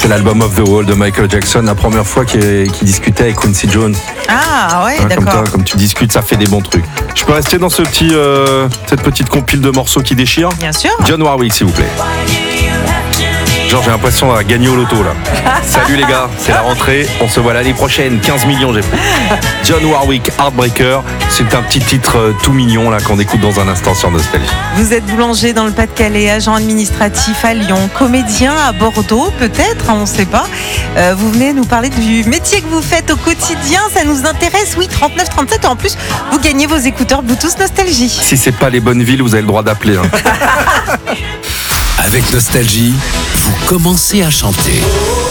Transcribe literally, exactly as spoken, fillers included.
c'est l'album Off the Wall de Michael Jackson, la première fois qu'il, qu'il discutait avec Quincy Jones. Ah ouais, Hein, comme, d'accord. toi, comme tu discutes, ça fait des bons trucs. Je peux rester dans ce petit, euh, cette petite compile de morceaux qui déchirent. Bien sûr. John Warwick, s'il vous plaît. Genre, j'ai l'impression d'avoir gagné au loto là. Salut les gars, c'est la rentrée. On se voit l'année prochaine. quinze millions, j'ai fait. John Warwick, Heartbreaker. C'est un petit titre euh, tout mignon là qu'on écoute dans un instant sur Nostalgie. Vous êtes boulanger dans le Pas-de-Calais, agent administratif à Lyon, comédien à Bordeaux, peut-être, hein, on ne sait pas. Euh, vous venez nous parler du métier que vous faites au quotidien, ça nous intéresse. Oui, trente-neuf trente-sept. En plus, vous gagnez vos écouteurs Bluetooth Nostalgie. Si c'est pas les bonnes villes, vous avez le droit d'appeler. Hein. Avec Nostalgie, vous commencez à chanter.